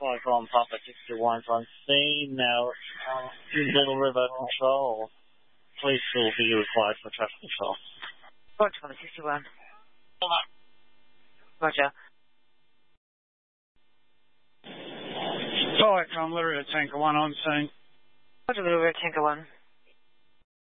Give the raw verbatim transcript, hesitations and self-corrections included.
Flight on Papa sixty-one on scene now. Uh, Little River Control. Police will be required for traffic control. Roger, Papa sixty-one. Roger. Flight on Little River Tanker one on scene. Roger, Little River Tanker one.